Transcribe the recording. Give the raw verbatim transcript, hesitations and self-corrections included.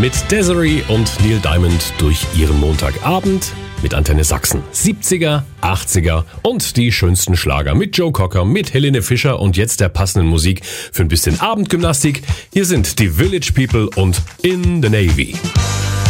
mit Desiree und Neil Diamond durch ihren Montagabend mit Antenne Sachsen. siebziger, achtziger und die schönsten Schlager mit Joe Cocker, mit Helene Fischer und jetzt der passenden Musik für ein bisschen Abendgymnastik. Hier sind die Village People und In the Navy.